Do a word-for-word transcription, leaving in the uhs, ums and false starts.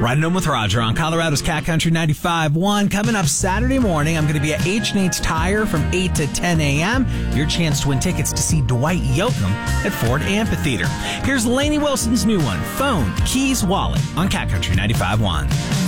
Riding home with Roger on Colorado's Cat Country ninety-five point one. Coming up Saturday morning, I'm going to be at H and H Tire from eight to ten a.m. Your chance to win tickets to see Dwight Yoakam at Ford Amphitheater. Here's Lainey Wilson's new one, Phone, Keys, Wallet on Cat Country ninety-five point one.